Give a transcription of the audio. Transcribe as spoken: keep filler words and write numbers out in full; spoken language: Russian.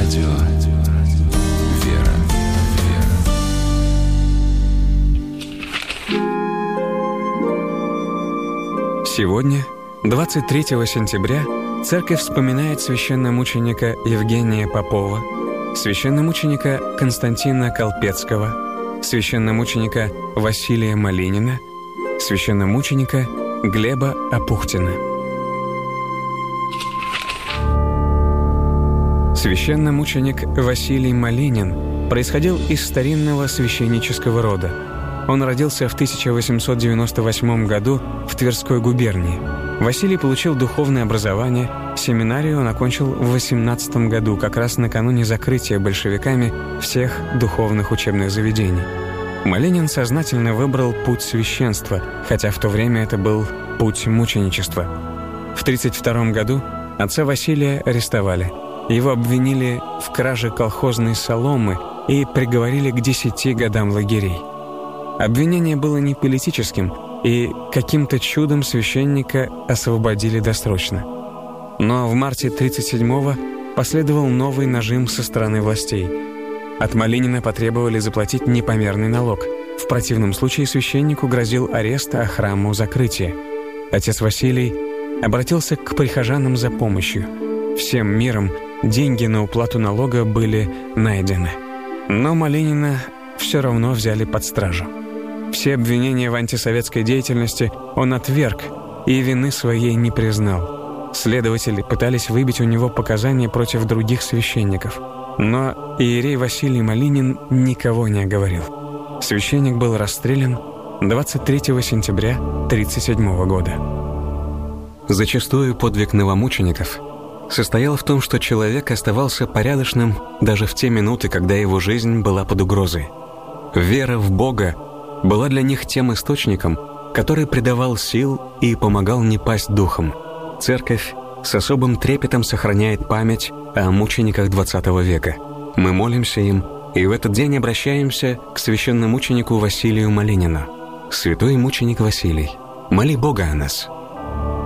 Радио «Вера». Сегодня, двадцать третьего сентября, Церковь вспоминает священномученика Евгения Попова, священномученика Константина Колпецкого, священномученика Василия Малинина, священномученика Глеба Апухтина. Священномученик Василий Малинин происходил из старинного священнического рода. Он родился в тысяча восемьсот девяносто восьмом году в Тверской губернии. Василий получил духовное образование, семинарию он окончил в восемнадцатом году, как раз накануне закрытия большевиками всех духовных учебных заведений. Малинин сознательно выбрал путь священства, хотя в то время это был путь мученичества. В тридцать втором году отца Василия арестовали. Его обвинили в краже колхозной соломы и приговорили к десяти годам лагерей. Обвинение было не политическим, и каким-то чудом священника освободили досрочно. Но в марте тридцать седьмого последовал новый нажим со стороны властей. От Малинина потребовали заплатить непомерный налог. В противном случае священнику грозил арест, а храму закрытие. Отец Василий обратился к прихожанам за помощью. Всем миром деньги на уплату налога были найдены. Но Малинина все равно взяли под стражу. Все обвинения в антисоветской деятельности он отверг и вины своей не признал. Следователи пытались выбить у него показания против других священников. Но иерей Василий Малинин никого не оговорил. Священник был расстрелян двадцать третьего сентября тридцать седьмого года. Зачастую подвиг новомучеников состоял в том, что человек оставался порядочным даже в те минуты, когда его жизнь была под угрозой. Вера в Бога была для них тем источником, который придавал сил и помогал не пасть духом. Церковь с особым трепетом сохраняет память о мучениках двадцатого века. Мы молимся им и в этот день обращаемся к священномученику Василию Малинину. Святой мученик Василий, моли Бога о нас.